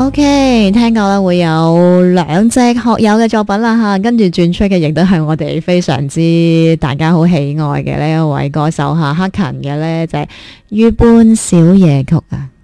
OK， 聽講咧會有兩隻學友嘅作品啦吓，跟住轉出嘅亦都係我哋非常之大家好喜愛嘅呢一位歌手吓，克勤嘅咧就係《月半小夜曲》啊。